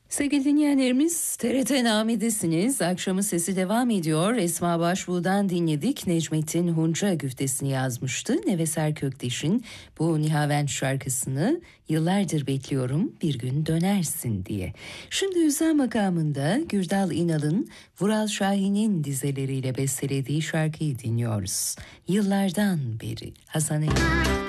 Sevgili dinleyenlerimiz, TRT Name'desiniz. Akşamın sesi devam ediyor. Esma Başbuğ'dan dinledik. Necmettin Hunca güftesini yazmıştı. Neveser Kökteş'in bu Nihavent şarkısını yıllardır bekliyorum bir gün dönersin diye. Şimdi Hüsam makamında Gürdal İnal'ın Vural Şahin'in dizeleriyle bestelediği şarkıyı dinliyoruz. Yıllardan beri Hasan Ali.